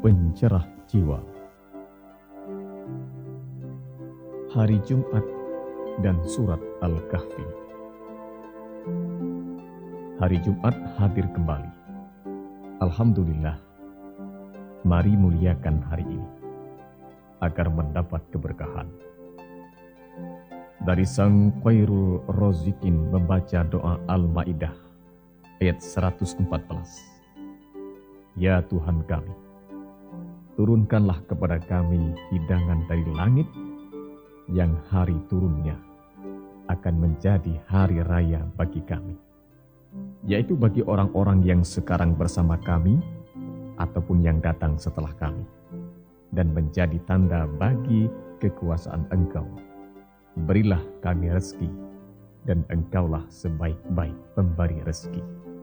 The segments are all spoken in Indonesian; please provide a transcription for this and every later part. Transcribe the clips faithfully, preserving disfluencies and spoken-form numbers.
pencerah jiwa. Hari Jumat dan Surat Al-Kahfi. Hari Jumat hadir kembali. Alhamdulillah, mari muliakan hari ini agar mendapat keberkahan. Dari Sang Khairul Razikin membaca doa Al-Maidah ayat seratus empat belas. Ya Tuhan kami, turunkanlah kepada kami hidangan dari langit yang hari turunnya akan menjadi hari raya bagi kami, yaitu bagi orang-orang yang sekarang bersama kami ataupun yang datang setelah kami, dan menjadi tanda bagi kekuasaan Engkau. Berilah kami rezeki, dan Engkaulah sebaik-baik pemberi rezeki.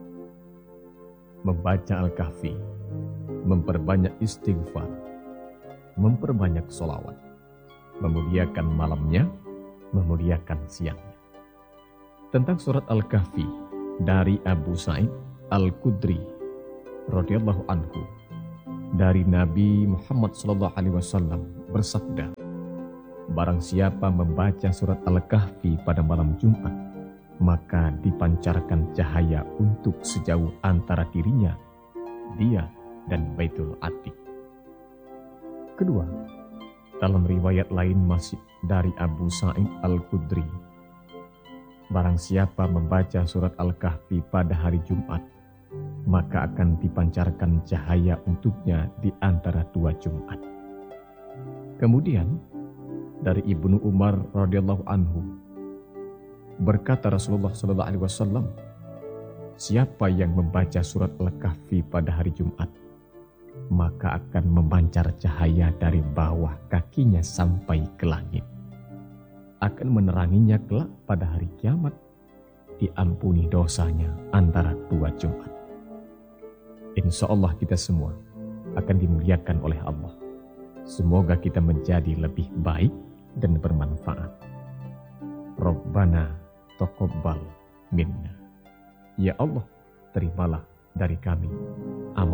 Membaca Al-Kahfi, memperbanyak istighfar, memperbanyak sholawat, memuliakan malamnya, memuliakan siangnya. Tentang surat Al-Kahfi dari Abu Sa'id Al-Khudri radhiyallahu anhu, dari Nabi Muhammad sallallahu alaihi wasallam bersabda, barang siapa membaca surat Al-Kahfi pada malam Jumat, maka dipancarkan cahaya untuk sejauh antara dirinya, dia dan Baitul Atiq. Kedua, dalam riwayat lain masih dari Abu Sa'id Al-Khudri, barang siapa membaca surat Al-Kahfi pada hari Jumat, maka akan dipancarkan cahaya untuknya di antara dua Jumat. Kemudian dari Ibnu Umar radhiyallahu anhu, berkata Rasulullah sallallahu alaihi wasallam, siapa yang membaca surat Al-Kahfi pada hari Jumat, maka akan memancar cahaya dari bawah kakinya sampai ke langit, akan meneranginya kelak pada hari kiamat, diampuni dosanya antara dua Jumat. Insya Allah kita semua akan dimuliakan oleh Allah. Semoga kita menjadi lebih baik dan bermanfaat. Rabbana taqabbal minna. Ya Allah, terimalah dari kami amal